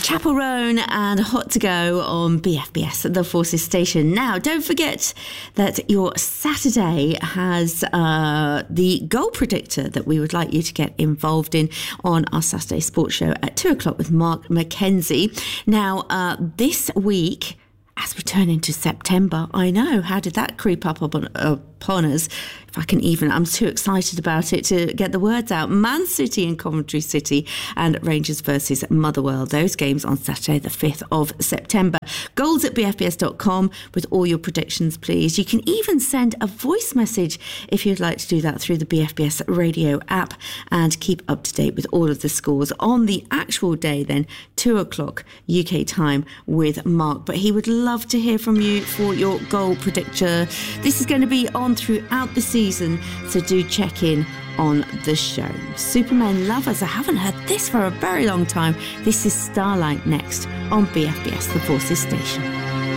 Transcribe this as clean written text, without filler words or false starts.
Chapel Roan and Hot to Go on BFBS, the Forces station. Now, don't forget that your Saturday has the goal predictor that we would like you to get involved in on our Saturday sports show at 2:00 with Mark McKenzie. Now, this week, as we turn into September, I know, how did that creep up upon us? If I can even, I'm too excited about it to get the words out. Man City and Coventry City and Rangers versus Motherwell. Those games on Saturday, the 5th of September. Goals at bfbs.com with all your predictions, please. You can even send a voice message if you'd like to do that through the BFBS radio app and keep up to date with all of the scores on the actual day then, 2:00 UK time with Mark. But he would love to hear from you for your goal predictor. This is going to be on throughout the season, so do check in on the show. Superman lovers, I haven't heard this for a very long time. This is Starlight next on BFBS, the Forces station.